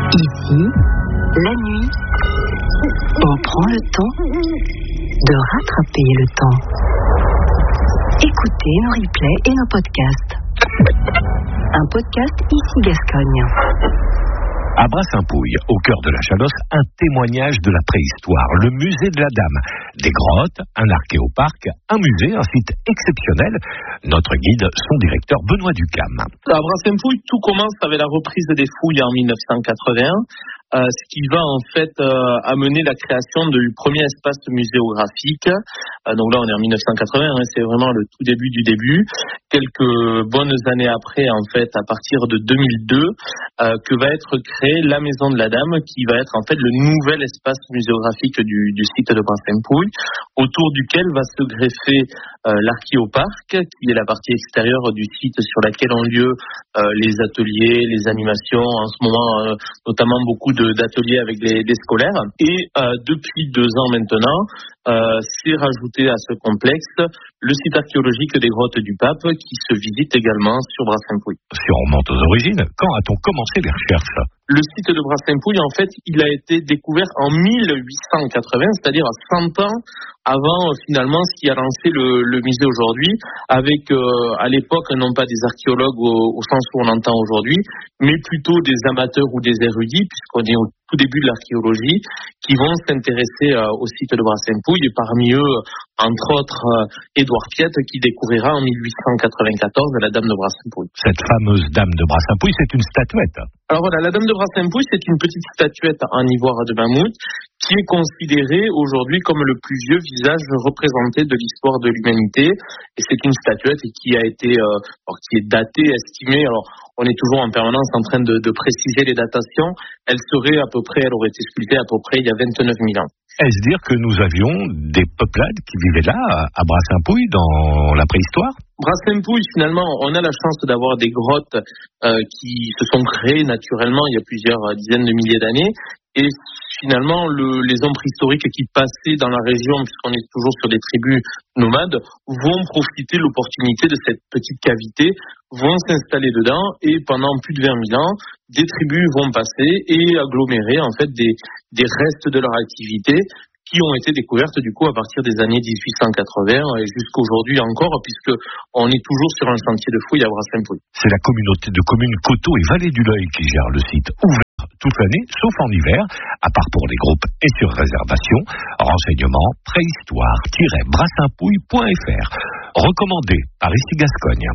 Ici, la nuit, on prend le temps de rattraper le temps. Écoutez nos replays et nos podcasts. Un podcast Ici Gascogne. À Brassampouille, au cœur de la Chalosse, un témoignage de la préhistoire, le musée de la Dame. Des grottes, un archéoparc, un musée, un site exceptionnel. Notre guide, son directeur Benoît Ducam. À Brassampouille, tout commence avec la reprise des fouilles en 1981. Ce qui va en fait amener la création du premier espace muséographique. Donc là, on est en 1980, c'est vraiment le tout début du début. Quelques bonnes années après, en fait, à partir de 2002, que va être créée la Maison de la Dame, qui va être en fait le nouvel espace muséographique du site de Brassampouille, autour duquel va se greffer l'archéoparc, qui est la partie extérieure du site sur laquelle ont lieu les ateliers, les animations, en ce moment notamment beaucoup d'ateliers avec des scolaires. Et depuis 2 ans maintenant, s'est rajouté à ce complexe le site archéologique des grottes du Pape, qui se visite également sur Brassampouille. Si on remonte aux origines, quand a-t-on commencé les recherches ? Le site de Brassampouille, en fait, il a été découvert en 1880, c'est-à-dire à 100 ans avant finalement ce qui a lancé le musée aujourd'hui, avec à l'époque non pas des archéologues au sens où on l'entend aujourd'hui, mais plutôt des amateurs ou des érudits, puisqu'on est au tout début de l'archéologie, qui vont s'intéresser au site de Brassampouille, et parmi eux, entre autres, Édouard Piette, qui découvrira en 1894 la Dame de Brassampouille. Cette fameuse Dame de Brassampouille, c'est une statuette. Alors voilà, la Dame de Brassampouille, c'est une petite statuette en ivoire de mammouth, qui est considérée aujourd'hui comme le plus vieux visage représenté de l'histoire de l'humanité. Et c'est une statuette qui a été, qui est datée, estimée. Alors, on est toujours en permanence en train de préciser les datations. Elle aurait été sculptée à peu près il y a 29 000 ans. Est-ce dire que nous avions des peuplades qui vivaient là, à Brassampouille, dans la préhistoire ? Brassampouille, finalement, on a la chance d'avoir des grottes qui se sont créées naturellement il y a plusieurs dizaines de milliers d'années. Et finalement, les hommes préhistoriques qui passaient dans la région, puisqu'on est toujours sur des tribus nomades, vont profiter de l'opportunité de cette petite cavité, vont s'installer dedans, et pendant plus de 20 000 ans, des tribus vont passer et agglomérer en fait des restes de leur activité, qui ont été découvertes du coup à partir des années 1880 et jusqu'aujourd'hui encore, puisque on est toujours sur un chantier de fouilles à Brassampouille. C'est la communauté de communes Coteaux et Vallée du L'Oeil qui gère le site, ouvert toute l'année, sauf en hiver, à part pour les groupes et sur réservation. Renseignements préhistoire-brassampouille.fr. Recommandé par Ici Gascogne.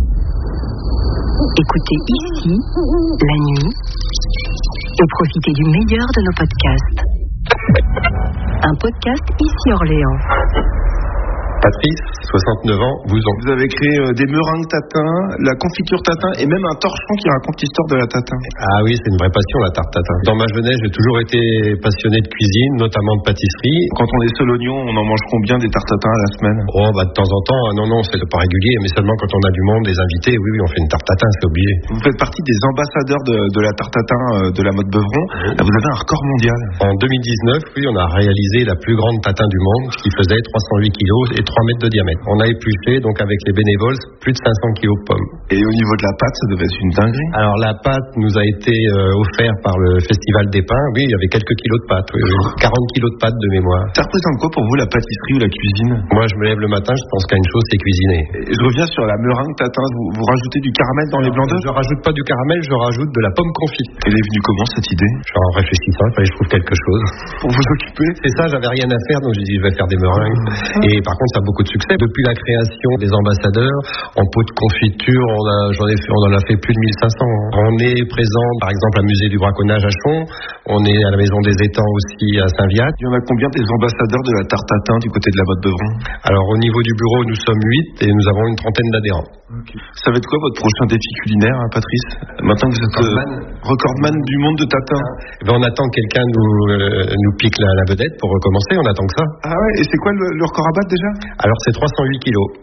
Écoutez Ici, la nuit, et profitez du meilleur de nos podcasts. Un podcast Ici Orléans. Patrice, 69 ans, vous avez créé des meringues tatin, la confiture tatin et même un torchon qui raconte l'histoire de la tatin. Ah oui, c'est une vraie passion la tarte tatin. Dans ma jeunesse, j'ai toujours été passionné de cuisine, notamment de pâtisserie. Quand on est seul oignon, on en mange combien des tartes tatin à la semaine ? Oh bah de temps en temps, non, c'est pas régulier, mais seulement quand on a du monde, des invités, oui, on fait une tarte tatin, c'est obligé. Vous faites partie des ambassadeurs de la tarte tatin de la mode Beuvron. Oui. Vous avez un record mondial. En 2019, oui, on a réalisé la plus grande tatin du monde, qui faisait 308 kilos et 3 mètres de diamètre. On a épluché, donc avec les bénévoles, plus de 500 kilos de pommes. Et au niveau de la pâte, ça devait être une dinguerie. Alors la pâte nous a été offerte par le Festival des Pins. Oui, il y avait quelques kilos de pâte, 40 kilos de pâte de mémoire. Ça représente quoi pour vous, la pâtisserie ou la cuisine ? Moi, je me lève le matin, je pense qu'à une chose, c'est cuisiner. Et je reviens sur la meringue tatin. Vous rajoutez du caramel dans les blancs d'œufs ? Je rajoute pas du caramel, je rajoute de la pomme confite. Elle est venue comment, cette idée ? En réfléchissant, il fallait que je trouve quelque chose. Pour vous occuper ? C'est ça, j'avais rien à faire, donc j'ai dit, je vais faire des meringues. Et par contre, ça a beaucoup de succès. Depuis la création des ambassadeurs, en pot de confiture, on en a fait plus de 1500. On est présent, par exemple, au musée du braconnage à Chon. On est à la maison des étangs aussi à Saint-Viac. Il y en a combien des ambassadeurs de la tarte tatin du côté de la mode Beuvron ? Alors, au niveau du bureau, nous sommes 8 et nous avons une trentaine d'adhérents. Okay. Ça va être quoi votre prochain défi culinaire, Patrice ? Maintenant que vous êtes recordman du monde de tatin. On attend que quelqu'un nous pique la vedette pour recommencer. On attend que ça. Ah ouais, et c'est quoi le record à battre déjà ? Alors, c'est 308 kilos.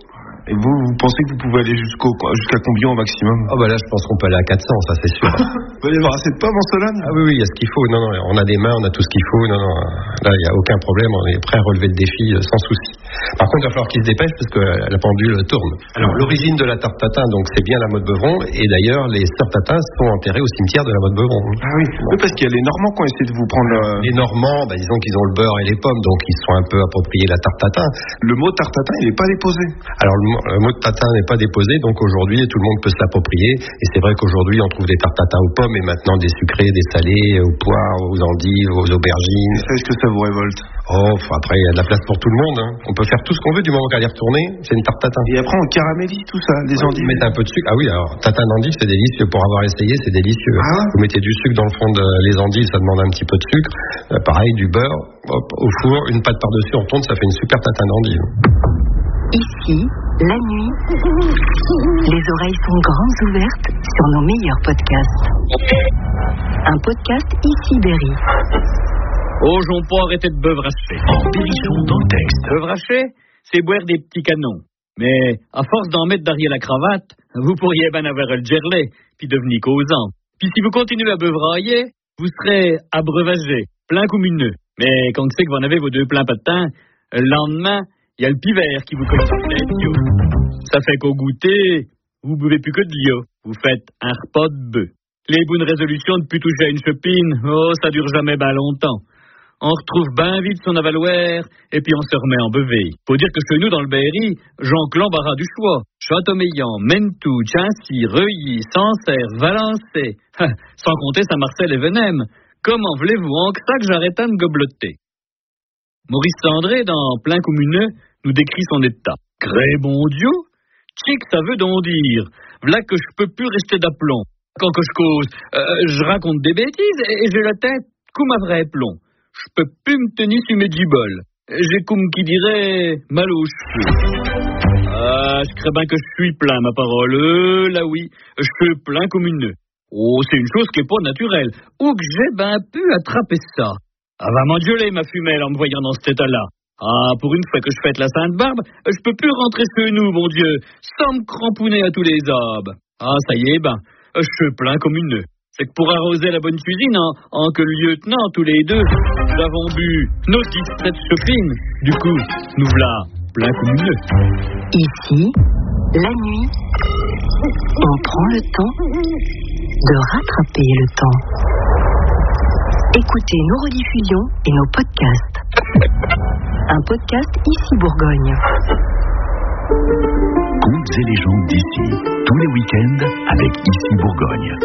Et vous pensez que vous pouvez aller jusqu'à combien au maximum? Là, je pense qu'on peut aller à 400, ça c'est sûr. Vous allez voir assez de pommes en Solane? Ah oui, il y a ce qu'il faut. Non, on a des mains, on a tout ce qu'il faut. Non, là, il n'y a aucun problème. On est prêt à relever le défi sans souci. Par contre, il va falloir qu'il se dépêche parce que la pendule tourne. Alors, l'origine de la tarte tatin, donc, c'est bien la Motte-Beuvron. Et d'ailleurs, les sœurs Tatin sont enterrées au cimetière de la Motte-Beuvron. Ah oui, parce qu'il y a les Normands qui ont essayé de vous prendre... Les Normands, disons qu'ils ont le beurre et les pommes, donc ils se sont un peu appropriés la tarte tatin. Le mot tarte tatin, il n'est pas déposé. Alors, le mot de tatin n'est pas déposé, donc aujourd'hui, tout le monde peut se l'approprier. Et c'est vrai qu'aujourd'hui, on trouve des tartes tatin aux pommes et maintenant des sucrés, des salés, aux poires, aux endives, aux aubergines. Et ça, est-ce que ça vous révolte? Après, il y a de la place pour tout le monde. Hein. On peut faire tout ce qu'on veut du moment qu'elle est retournée. C'est une tarte tatin. Et après, on caramélise tout ça, les endives. Vous mettez un peu de sucre. Ah oui, alors, tatin d'endives, c'est délicieux. Pour avoir essayé, c'est délicieux. Ah. Vous mettez du sucre dans le fond les endives, ça demande un petit peu de sucre. Pareil, du beurre, au four, une pâte par-dessus, on tourne, ça fait une super tatin d'endives. Ici, la nuit, les oreilles sont grandes ouvertes sur nos meilleurs podcasts. Un podcast ici Berry. J'en peux arrêter de beuvracher. En Berrichon dans le texte. Beuvracher, c'est boire des petits canons. Mais à force d'en mettre derrière la cravate, vous pourriez ben avoir le gerlet, puis devenir causant. Puis si vous continuez à beuvrailler, vous serez abreuvagé, plein comme une nœud. Mais quand c'est que vous en avez vos deux pleins patins, le lendemain, il y a le pivert qui vous colle sur la tête. Ça fait qu'au goûter, vous buvez plus que de l'eau. Vous faites un repas de bœuf. Les bonnes résolutions de plus toucher à une chopine, ça dure jamais ben longtemps. On retrouve bien vite son avaloir et puis on se remet en bevé. Faut dire que chez nous dans le Berry, j'enclin l'embarras du choix. Châteaumeillan, Mentou, Chancy, Reuilly, Sancerre, Valençay, sans compter Saint-Marcel et Venem. Comment voulez-vous en que ça que j'arrête de gobloter? Maurice Sandré, dans Plein Communeux, nous décrit son état. Gré bon Dieu, qu'est-ce que ça veut donc dire? V'là que je peux plus rester d'aplomb. Quand que je cause, je raconte des bêtises et j'ai la tête comme un vrai plomb. Je peux plus me tenir sur mes giboles. J'ai comme qui dirait mal aux cheveux. Je crains bien que je suis plein, ma parole. Là oui, je suis plein comme une nœud. C'est une chose qui est pas naturelle. Où que j'ai ben pu attraper ça? Va m'engueuler, ma femelle, en me voyant dans cet état-là. Pour une fois que je fête la Sainte Barbe, je peux plus rentrer chez nous, mon Dieu, sans me cramponner à tous les arbres. Ça y est, je suis plein comme une nœud. C'est que pour arroser la bonne cuisine, en que le lieutenant, tous les deux, nous avons bu notre distraite shopping. Du coup, nous voilà plein comme une nœud. Ici, la nuit, on prend le temps de rattraper le temps. Écoutez nos rediffusions et nos podcasts. Un podcast Ici Bourgogne. Contes et légendes d'ici, tous les week-ends avec Ici Bourgogne.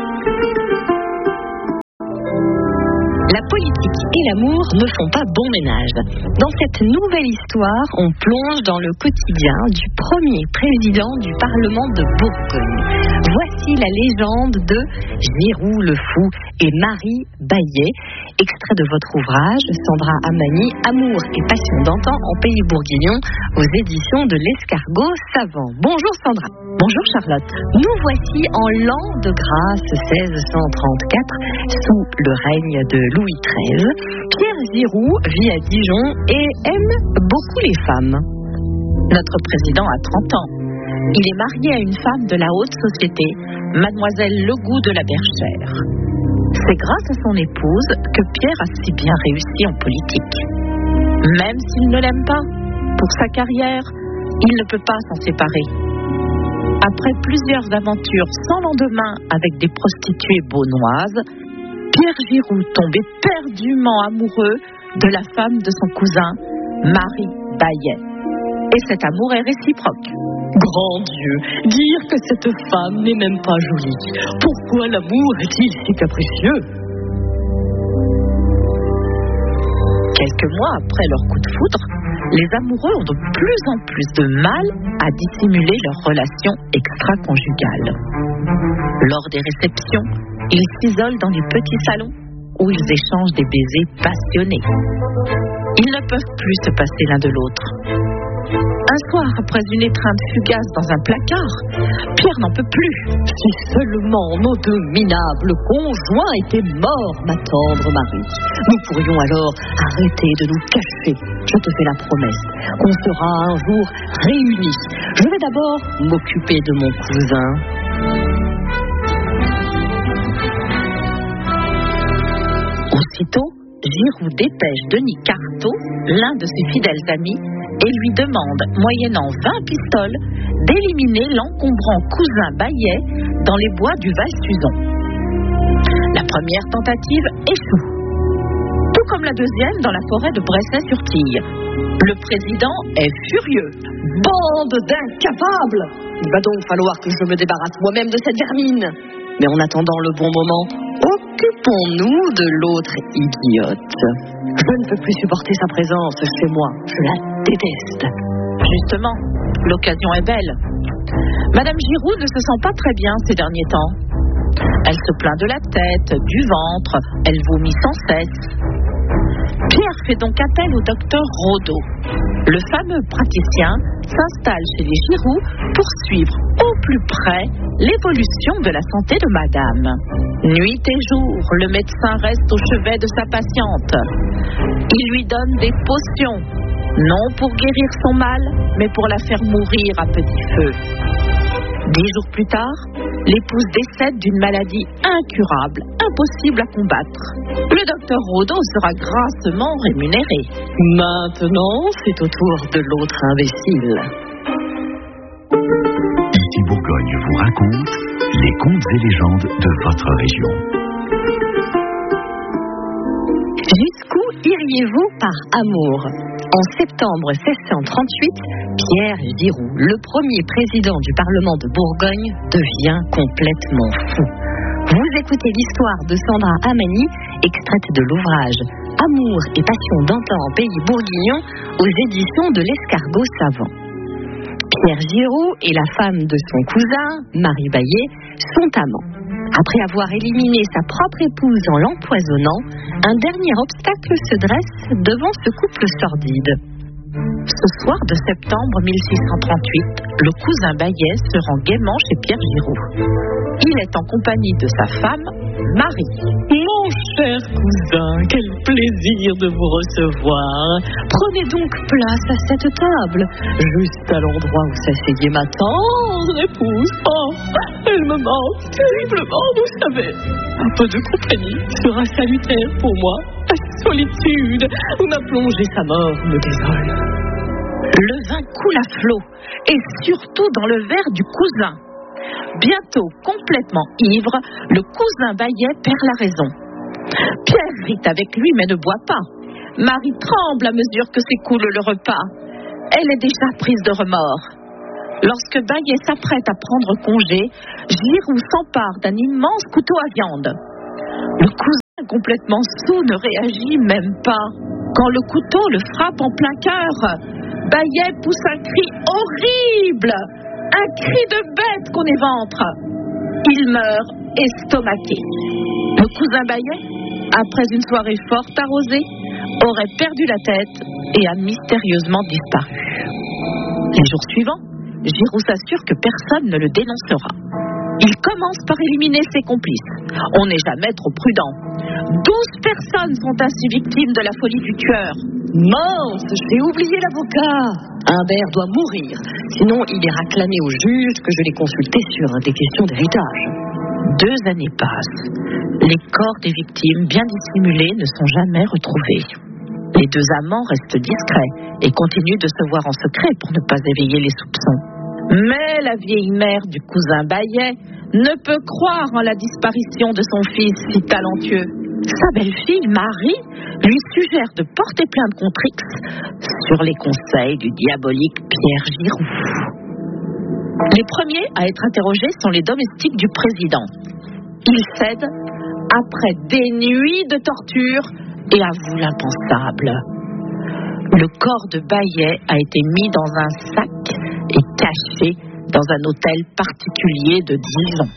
La politique et l'amour ne font pas bon ménage. Dans cette nouvelle histoire, on plonge dans le quotidien du premier président du Parlement de Bourgogne. Voici la légende de Giroux le Fou et Marie Baillet, extrait de votre ouvrage Sandra Amani, Amour et passion d'antan en pays bourguignon, aux éditions de l'Escargot Savant. Bonjour Sandra. Bonjour Charlotte. Nous voici en l'an de grâce 1634, sous le règne de Louis XIII. Pierre Giroux vit à Dijon et aime beaucoup les femmes. Notre président a 30 ans. Il est marié à une femme de la haute société, Mademoiselle Legout de la Berchère. C'est grâce à son épouse que Pierre a si bien réussi en politique. Même s'il ne l'aime pas, pour sa carrière, il ne peut pas s'en séparer. Après plusieurs aventures sans lendemain avec des prostituées beaunoises, Pierre Giroux tombe éperdument amoureux de la femme de son cousin, Marie Baillet. Et cet amour est réciproque. Grand Dieu, dire que cette femme n'est même pas jolie. Pourquoi l'amour est-il si capricieux? Quelques mois après leur coup de foudre, les amoureux ont de plus en plus de mal à dissimuler leur relation extra-conjugale. Lors des réceptions, ils s'isolent dans des petits salons où ils échangent des baisers passionnés. Ils ne peuvent plus se passer l'un de l'autre. Un soir, après une étreinte fugace dans un placard, Pierre n'en peut plus. Si seulement nos deux minables conjoints étaient morts, ma tendre Marie. Nous pourrions alors arrêter de nous cacher Je te fais la promesse qu'on sera un jour réunis. Je vais d'abord m'occuper de mon cousin. Aussitôt, Giroud dépêche Denis Carteau, l'un de ses fidèles amis, et lui demande, moyennant 20 pistoles, d'éliminer l'encombrant cousin Baillet dans les bois du Val-Suzon. La première tentative échoue, tout comme la deuxième dans la forêt de Bresnay-sur-Tille. Le président est furieux. Bande d'incapables! Il va donc falloir que je me débarrasse moi-même de cette vermine. Mais en attendant le bon moment, occupons-nous de l'autre idiote. Je ne peux plus supporter sa présence chez moi. Je la déteste. Justement, l'occasion est belle. Madame Giroud ne se sent pas très bien ces derniers temps. Elle se plaint de la tête, du ventre, elle vomit sans cesse. Pierre fait donc appel au docteur Rodeau. Le fameux praticien s'installe chez les Giroud pour suivre au plus près l'évolution de la santé de madame. Nuit et jour, le médecin reste au chevet de sa patiente. Il lui donne des potions, non pour guérir son mal, mais pour la faire mourir à petit feu. 10 jours plus tard, l'épouse décède d'une maladie incurable, impossible à combattre. Le docteur Rodeau sera grassement rémunéré. Maintenant, c'est au tour de l'autre imbécile. Ici Bourgogne vous raconte les contes et légendes de votre région. Jusqu'où iriez-vous par amour? En septembre 1638, Pierre Giroud, le premier président du Parlement de Bourgogne, devient complètement fou. Vous écoutez l'histoire de Sandra Amani, extraite de l'ouvrage Amour et passion d'antan en pays bourguignon aux éditions de l'Escargot Savant. Pierre Giroud et la femme de son cousin, Marie Baillet, sont amants. Après avoir éliminé sa propre épouse en l'empoisonnant, un dernier obstacle se dresse devant ce couple sordide. Ce soir de septembre 1638, le cousin Baillet se rend gaiement chez Pierre Giroud. Il est en compagnie de sa femme, Marie. Mon cher cousin, quel plaisir de vous recevoir. Prenez donc place à cette table, juste à l'endroit où s'asseyait ma tendre épouse. Oh, elle me manque terriblement, vous savez. Un peu de compagnie sera salutaire pour moi. La solitude où m'a plongé sa mort me désole. Le vin coule à flot, et surtout dans le verre du cousin. Bientôt complètement ivre, le cousin Baillet perd la raison. Pierre rit avec lui mais ne boit pas. Marie tremble à mesure que s'écoule le repas. Elle est déjà prise de remords. Lorsque Baillet s'apprête à prendre congé, Giroud s'empare d'un immense couteau à viande. Le cousin, complètement sourd, ne réagit même pas. Quand le couteau le frappe en plein cœur, Baillet pousse un cri horrible, un cri de bête qu'on éventre. Il meurt estomaqué. Le cousin Baillet, après une soirée fort arrosée, aurait perdu la tête et a mystérieusement disparu. Les jours suivants, Giroud s'assure que personne ne le dénoncera. Il commence par éliminer ses complices. On n'est jamais trop prudent. 12 personnes sont ainsi victimes de la folie du tueur. Mince, j'ai oublié l'avocat. Humbert doit mourir. Sinon, il ira clamer au juge que je l'ai consulté sur des questions d'héritage. 2 années passent. Les corps des victimes, bien dissimulés, ne sont jamais retrouvés. Les 2 amants restent discrets et continuent de se voir en secret pour ne pas éveiller les soupçons. Mais la vieille mère du cousin Baillet ne peut croire en la disparition de son fils si talentueux. Sa belle-fille, Marie, lui suggère de porter plainte contre X sur les conseils du diabolique Pierre Giroud. Les premiers à être interrogés sont les domestiques du président. Ils cèdent après des nuits de torture et avouent l'impensable. Le corps de Baillet a été mis dans un sac et caché dans un hôtel particulier de Dijon.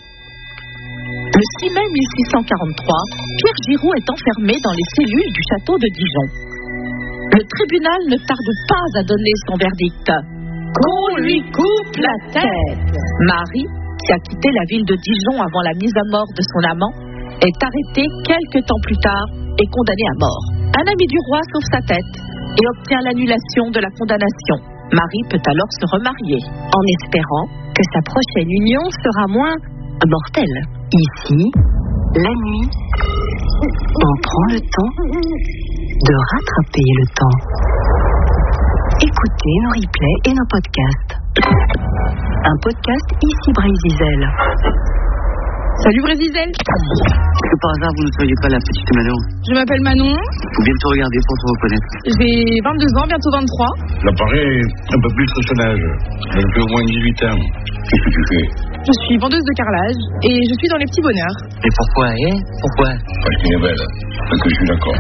Le 6 mai 1643, Pierre Giroud est enfermé dans les cellules du château de Dijon. Le tribunal ne tarde pas à donner son verdict. Qu'on lui coupe la tête. Marie, qui a quitté la ville de Dijon avant la mise à mort de son amant, est arrêtée quelque temps plus tard et condamnée à mort. Un ami du roi sauve sa tête. et obtient l'annulation de la condamnation. Marie peut alors se remarier, en espérant que sa prochaine union sera moins mortelle. Ici, la nuit, on prend le temps de rattraper le temps. Écoutez nos replays et nos podcasts. Un podcast ici Brésil. Salut Brésil. Est-ce que par hasard vous ne seriez pas la petite Manon? Je m'appelle Manon. Faut bien te regarder pour te reconnaître. J'ai 22 ans, bientôt 23. L'apparaît un peu plus de son âge. Elle fait au moins 18 ans. Qu'est-ce que tu fais? Je suis vendeuse de carrelage et je suis dans les petits bonheurs. Et pourquoi, Pourquoi? Parce qu'elle est belle. Parce que je suis d'accord.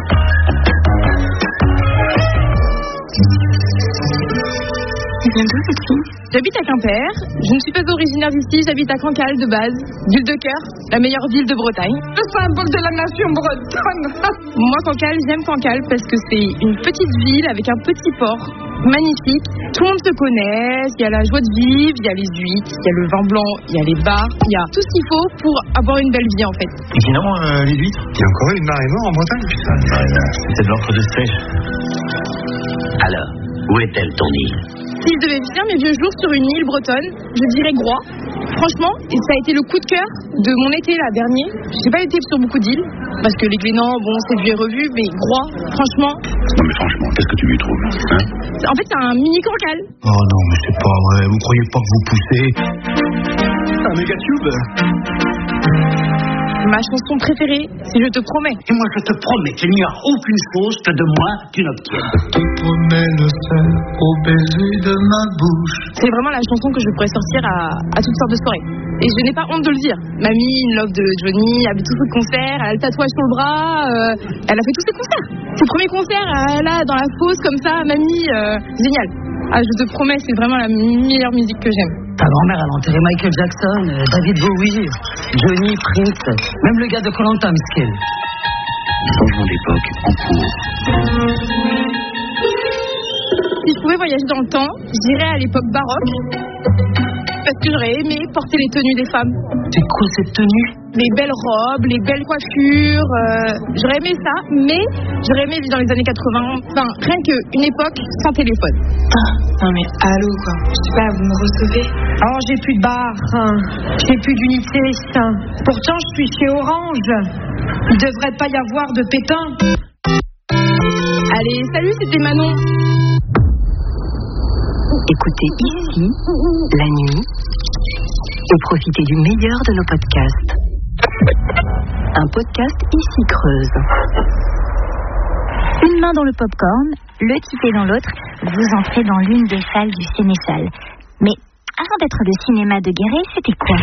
Tu viens d'où, cette fille? J'habite à Quimper. Je ne suis pas originaire d'ici, j'habite à Cancale de base. Ville de cœur, la meilleure ville de Bretagne. Le symbole de la nation bretonne. Moi, Cancale, j'aime Cancale parce que c'est une petite ville avec un petit port magnifique. Tout le monde se connaît, il y a la joie de vivre, il y a les huîtres, il y a le vin blanc, il y a les bars, il y a tout ce qu'il faut pour avoir une belle vie en fait. Et sinon, les huîtres? Il y a encore une marée noire en Bretagne? C'est de l'encre de sèche. Alors, où est-elle ton île? Si je devais finir mes vieux jours sur une île bretonne, je dirais Groix. Franchement, et ça a été le coup de cœur de mon été là dernier. Je n'ai pas été sur beaucoup d'îles, parce que les Glénans, bon, c'est vu et revu, mais Groix, franchement... Non mais franchement, qu'est-ce que tu lui trouves, hein? En fait, c'est un mini Cancale. Oh non, mais c'est pas vrai, vous croyez pas que vous poussez? Un méga tube? Ma chanson préférée, c'est Je te promets. Et moi, je te promets qu'il n'y a aucune chose que de moi tu n'obtiennes. Je te promets le sel au baiser de ma bouche. C'est vraiment la chanson que je pourrais sortir à toutes sortes de soirées. Et je n'ai pas honte de le dire. Mamie, une love de Johnny, a vu tous ses concerts, elle a le tatouage sur le bras, elle a fait tous ses concerts. Ses premiers concerts, là, dans la fosse, comme ça, mamie, génial. Ah, je te promets, c'est vraiment la meilleure musique que j'aime. Ta grand-mère, elle a enterré Michael Jackson, David Bowie, Johnny, Prince, même le gars de Koh-Lanta, Miskel. Changement d'époque en cours. Si je pouvais voyager dans le temps, j'irais à l'époque baroque. Parce que j'aurais aimé porter les tenues des femmes. C'est quoi cette tenue? Les belles robes, les belles coiffures. J'aurais aimé ça, mais j'aurais aimé vivre dans les années 80. Enfin, rien qu'une époque sans téléphone. Non mais allô quoi. Je sais pas, vous me recevez? Alors j'ai plus de bar, j'ai plus d'unité. Pourtant je suis chez Orange. Il devrait pas y avoir de pétain. Allez, salut, c'était Manon. Écoutez ici, la nuit, et profitez du meilleur de nos podcasts. Un podcast ici Creuse. Une main dans le popcorn, le ticket dans l'autre, vous entrez dans l'une des salles du Sénéchal. Mais avant d'être le cinéma de Guéret, c'était quoi?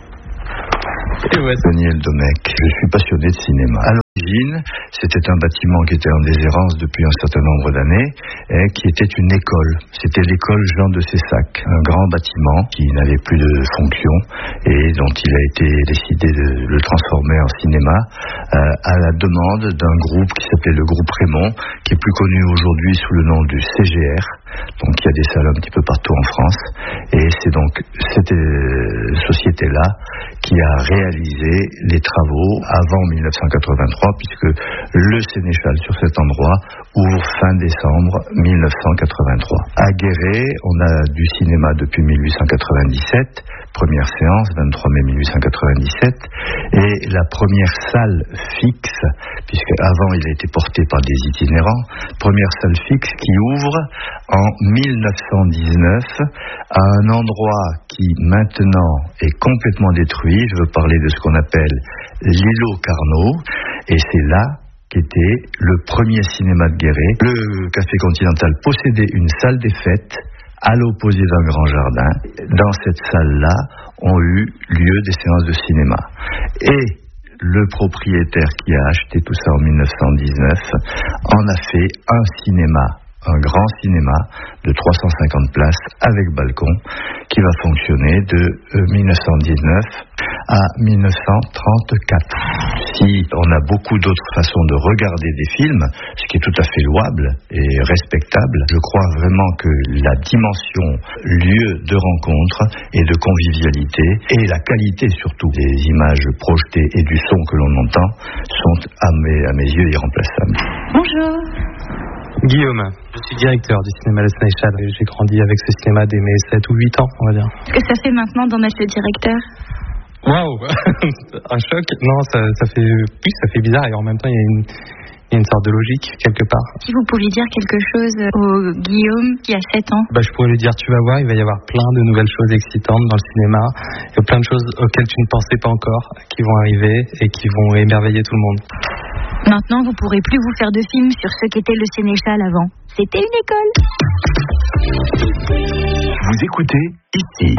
Daniel Domecq. Je suis passionné de cinéma. À l'origine, c'était un bâtiment qui était en déshérence depuis un certain nombre d'années et qui était une école. C'était l'école Jean de Cessac, un grand bâtiment qui n'avait plus de fonction et dont il a été décidé de le transformer en cinéma à la demande d'un groupe qui s'appelait le groupe Raymond, qui est plus connu aujourd'hui sous le nom du CGR. Donc il y a des salles un petit peu partout en France et c'est donc cette société-là qui a réalisé les travaux avant 1983 puisque le Sénéchal sur cet endroit ouvre fin décembre 1983. À Guéret, on a du cinéma depuis 1897, première séance 23 mai 1897 et la première salle fixe, puisque avant il a été porté par des itinérants, première salle fixe qui ouvre en 1919 à un endroit qui maintenant est complètement détruit. Je veux parler de ce qu'on appelle l'îlot Carnot et c'est là qu'était le premier cinéma de Guéret. Le Café Continental possédait une salle des fêtes à l'opposé d'un grand jardin. Dans cette salle-là ont eu lieu des séances de cinéma. Et le propriétaire qui a acheté tout ça en 1919 en a fait un cinéma, un grand cinéma de 350 places avec balcon qui va fonctionner de 1919 à 1934. Si on a beaucoup d'autres façons de regarder des films, ce qui est tout à fait louable et respectable, je crois vraiment que la dimension lieu de rencontre et de convivialité et la qualité surtout des images projetées et du son que l'on entend sont à mes yeux irremplaçables. Bonjour. Guillaume, je suis directeur du cinéma Le Sénéchal. J'ai grandi avec ce cinéma dès mes 7 ou 8 ans, on va dire. Qu'est-ce que ça fait maintenant d'en être le directeur? Waouh. Un choc? Non, ça fait bizarre et en même temps il y a une sorte de logique quelque part. Si vous pouviez dire quelque chose au Guillaume qui a 7 ans? Je pourrais lui dire, tu vas voir, il va y avoir plein de nouvelles choses excitantes dans le cinéma. Il y a plein de choses auxquelles tu ne pensais pas encore qui vont arriver et qui vont émerveiller tout le monde. Maintenant, vous pourrez plus vous faire de films sur ce qu'était le Sénéchal avant. C'était une école. Vous écoutez ici.